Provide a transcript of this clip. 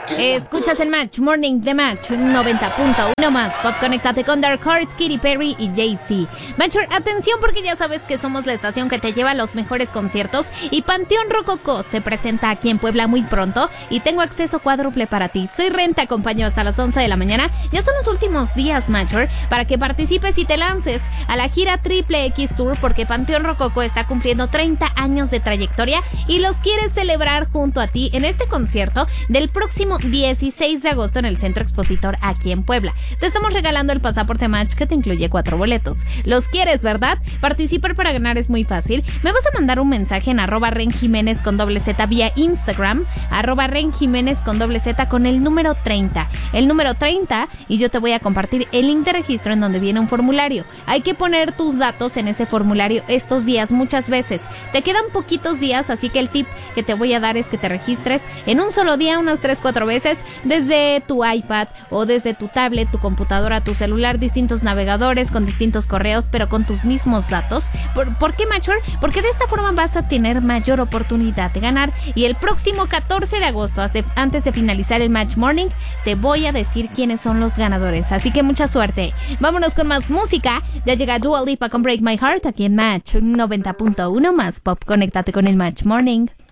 Escuchas el Match Morning de Match 90.1 más Pop. Conéctate con Dark Hearts, Katy Perry y Jay-Z. Matcher, atención porque ya sabes que somos la estación que te lleva a los mejores conciertos y Panteón Rococó se presenta aquí en Puebla muy pronto y tengo acceso cuádruple para ti. Soy Ren, te acompaño hasta las 11 de la mañana. Ya son los últimos días, Matcher, para que participes y te lances a la gira Triple X Tour porque Panteón Rococó está cumpliendo 30 años de trayectoria y los quieres celebrar junto a ti en este concierto del próximo 16 de agosto en el Centro Expositor aquí en Puebla. Te estamos regalando el pasaporte Match que te incluye 4 boletos. ¿Los quieres, verdad? Participar para ganar es muy fácil. Me vas a mandar un mensaje en @renjiménez con /z vía Instagram, @renjiménez con /z con el número 30. El número 30 y yo te voy a compartir el link de registro en donde viene un formulario. Hay que poner tus datos en ese formulario estos días muchas veces. Te quedan poquitos días, así que el tip que te voy a dar es que te registres en un solo día unas 3-4 veces desde tu iPad o desde tu tablet, tu computadora, tu celular, distintos navegadores con distintos correos, pero con tus mismos datos. ¿Por qué, Matcher? Porque de esta forma vas a tener mayor oportunidad de ganar y el próximo 14 de agosto, antes de finalizar el Match Morning, te voy a decir quiénes son los ganadores, así que mucha suerte. Vámonos con más música. Ya llega Dua Lipa con Break My Heart aquí en Match 90.1 más Pop. Conéctate con el Match Morning.